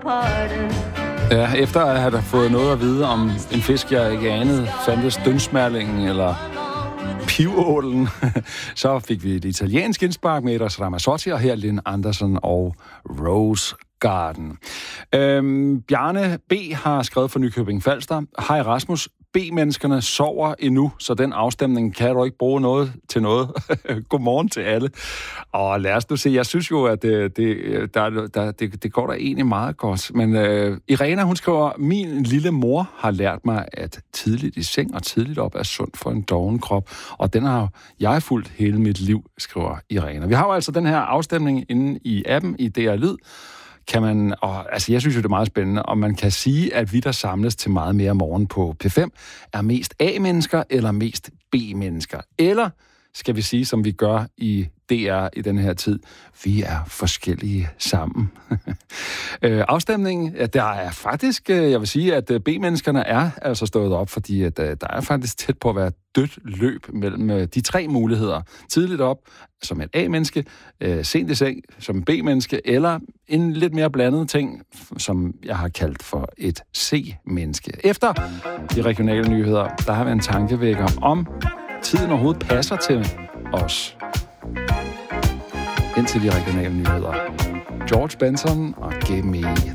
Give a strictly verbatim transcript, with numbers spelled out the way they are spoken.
Ja, efter at have fået noget at vide om en fisk, jeg ikke anede, fandtes dønsmærlingen eller pivålen, så fik vi et italiensk indspark med Eros Ramazzotti og her Lynn Anderson og Rose Garden. Øhm, Bjarne B. har skrevet for Nykøbing Falster. Hej Rasmus, B-menneskerne sover endnu, så den afstemning kan du ikke bruge noget til noget. Godmorgen til alle. Og lad os nu se, jeg synes jo, at det, det, der, der, det, det går da egentlig meget godt. Men uh, Irena, hun skriver, min lille mor har lært mig, at tidligt i seng og tidligt op er sundt for en doven krop. Og den har jeg fulgt hele mit liv, skriver Irena. Vi har jo altså den her afstemning inde i appen i D R Lyd. Kan man, og, altså jeg synes jo, det er meget spændende, om man kan sige, at vi, der samles til meget mere morgen på P fem, er mest A-mennesker eller mest B-mennesker. Eller skal vi sige, som vi gør i D R i den her tid, vi er forskellige sammen. øh, afstemningen, ja, der er faktisk, jeg vil sige, at B-menneskerne er altså stået op, fordi at, der er faktisk tæt på at være dødt løb mellem de tre muligheder. Tidligt op som et A-menneske, øh, sent i seng som en B-menneske, eller en lidt mere blandet ting, som jeg har kaldt for et C-menneske. Efter de regionale nyheder, der har vi en tankevækker om tiden overhovedet passer til os. Indtil de regionale nyheder. George Benson og Give Me